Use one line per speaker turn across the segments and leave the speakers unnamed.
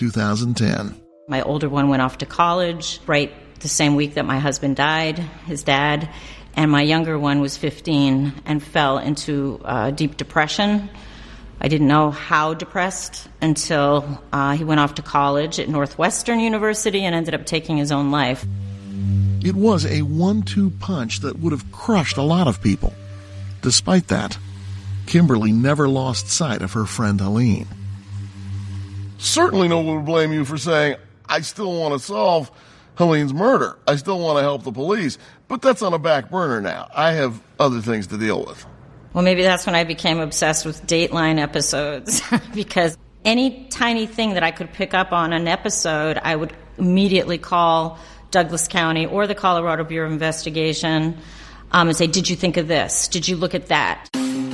2010.
My older one went off to college right the same week that my husband died, his dad, and my younger one was 15 and fell into deep depression. I didn't know how depressed until he went off to college at Northwestern University and ended up taking his own life.
It was a 1-2 punch that would have crushed a lot of people. Despite that, Kimberly never lost sight of her friend Helene.
Certainly no one would blame you for saying, I still want to solve Helene's murder. I still want to help the police. But that's on a back burner now. I have other things to deal with.
Well, maybe that's when I became obsessed with Dateline episodes because any tiny thing that I could pick up on an episode, I would immediately call Douglas County or the Colorado Bureau of Investigation and say, did you think of this? Did you look at that?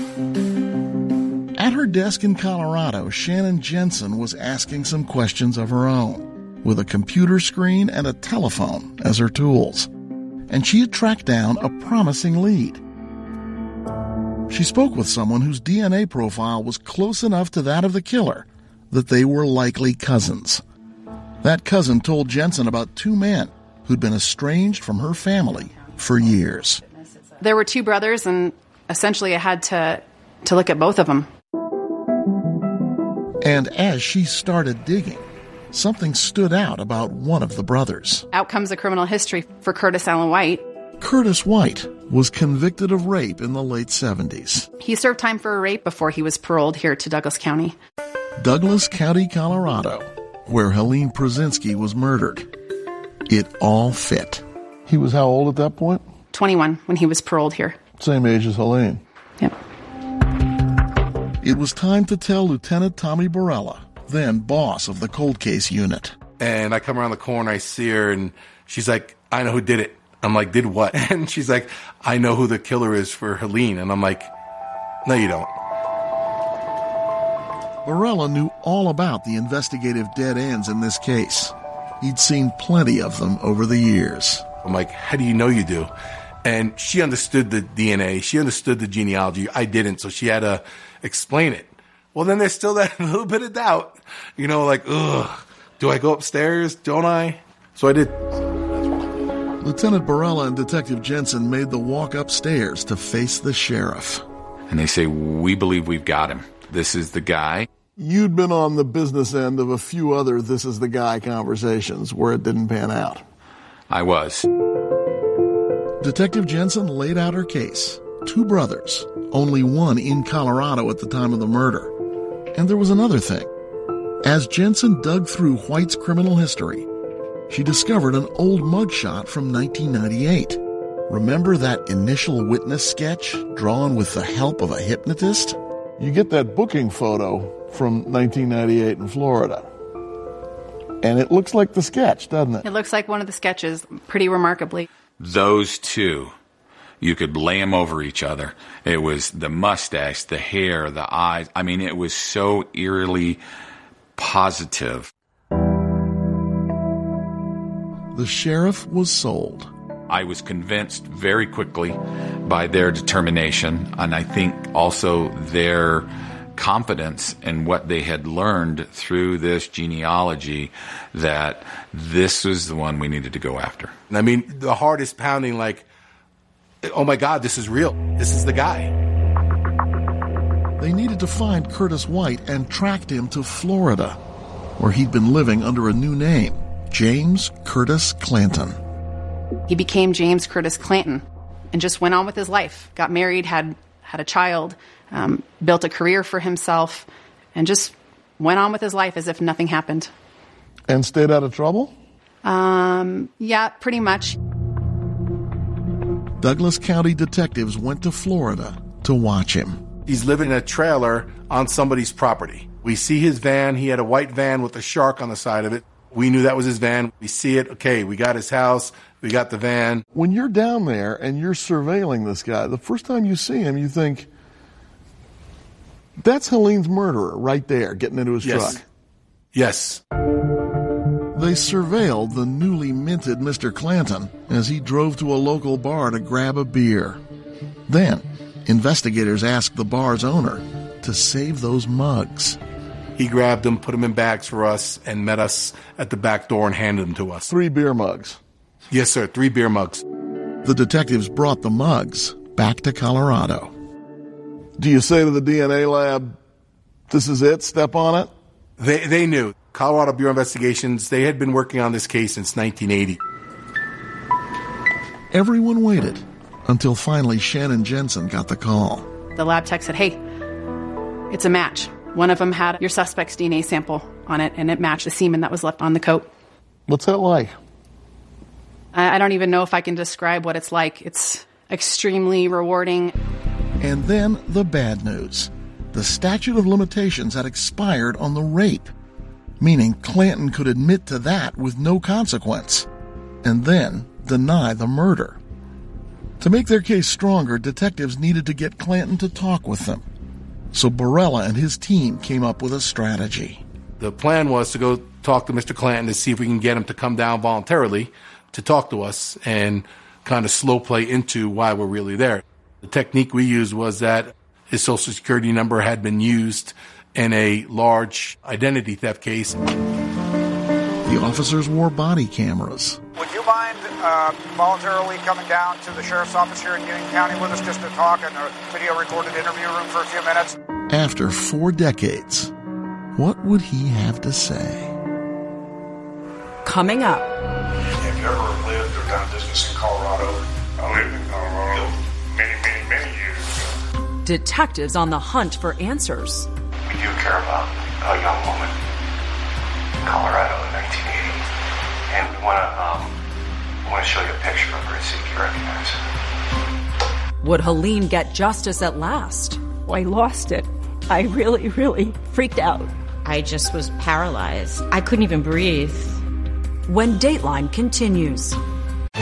At her desk in Colorado, Shannon Jensen was asking some questions of her own, with a computer screen and a telephone as her tools. And she had tracked down a promising lead. She spoke with someone whose DNA profile was close enough to that of the killer that they were likely cousins. That cousin told Jensen about two men who'd been estranged from her family for years.
There were two brothers, and essentially I had to look at both of them.
And as she started digging, something stood out about one of the brothers.
Out comes a criminal history for Curtis Allen White.
Curtis White was convicted of rape in the late 70s.
He served time for a rape before he was paroled here to Douglas County.
Douglas County, Colorado, where Helene Pruszynski was murdered. It all fit.
He was how old at that point?
21 when he was paroled here.
Same age as Helene.
Yep.
It was time to tell Lieutenant Tommy Barella, then boss of the cold case unit.
And I come around the corner, I see her, and she's like, I know who did it. I'm like, did what? And she's like, I know who the killer is for Helene. And I'm like, no, you don't.
Barella knew all about the investigative dead ends in this case. He'd seen plenty of them over the years.
I'm like, how do you know you do? And she understood the DNA. She understood the genealogy. I didn't, so she had to explain it. Well, then there's still that little bit of doubt. You know, like, ugh, do I go upstairs? Don't I? So I did.
Lieutenant Barella and Detective Jensen made the walk upstairs to face the sheriff.
And they say, we believe we've got him. This is the guy.
You'd been on the business end of a few other this is the guy conversations where it didn't pan out.
I was.
Detective Jensen laid out her case. Two brothers, only one in Colorado at the time of the murder. And there was another thing. As Jensen dug through White's criminal history, she discovered an old mugshot from 1998. Remember that initial witness sketch drawn with the help of a hypnotist?
You get that booking photo from 1998 in Florida. And it looks like the sketch, doesn't it?
It looks like one of the sketches, pretty remarkably.
Those two, you could lay them over each other. It was the mustache, the hair, the eyes. I mean, it was so eerily positive.
The sheriff was sold.
I was convinced very quickly by their determination, and I think also their confidence in what they had learned through this genealogy, that this was the one we needed to go after.
I mean, the heart is pounding like, oh my God, this is real. This is the guy.
They needed to find Curtis White and tracked him to Florida, where he'd been living under a new name, James Curtis Clanton.
He became James Curtis Clanton and just went on with his life. Got married, had a child, built a career for himself, and just went on with his life as if nothing happened.
And stayed out of trouble?
Yeah, pretty much.
Douglas County detectives went to Florida to watch him.
He's living in a trailer on somebody's property. We see his van. He had a white van with a shark on the side of it. We knew that was his van. We see it. Okay, we got his house. We got the van.
When you're down there and you're surveilling this guy, the first time you see him, you think, that's Helene's murderer right there, getting into his truck.
Yes.
They surveilled the newly minted Mr. Clanton as he drove to a local bar to grab a beer. Then, investigators asked the bar's owner to save those mugs.
He grabbed them, put them in bags for us, and met us at the back door and handed them to us.
3 beer mugs.
Yes, sir, 3 beer mugs.
The detectives brought the mugs back to Colorado.
Do you say to the DNA lab, this is it, step on it?
They knew. Colorado Bureau of Investigations, they had been working on this case since 1980.
Everyone waited until finally Shannon Jensen got the call.
The lab tech said, hey, it's a match. One of them had your suspect's DNA sample on it, and it matched the semen that was left on the coat.
What's that like?
I don't even know if I can describe what it's like. It's extremely rewarding.
And then the bad news. The statute of limitations had expired on the rape, meaning Clanton could admit to that with no consequence, and then deny the murder. To make their case stronger, detectives needed to get Clanton to talk with them. So Barella and his team came up with a strategy.
The plan was to go talk to Mr. Clanton to see if we can get him to come down voluntarily to talk to us and kind of slow play into why we're really there. The technique we used was that his Social Security number had been used in a large identity theft case.
The officers wore body cameras.
Would you mind voluntarily coming down to the sheriff's office here in Union County with us just to talk in a video-recorded interview room for a few minutes?
After 4 decades, what would he have to say?
Coming up.
Have you ever lived or done business in Colorado? I lived in Colorado many years ago.
Detectives on the hunt for answers.
We do care about a young woman in Colorado in 1980. And we want to show you a picture of her and see if you recognize her.
Would Helene get justice at last?
I lost it. I really, really freaked out.
I just was paralyzed. I couldn't even breathe.
When Dateline continues.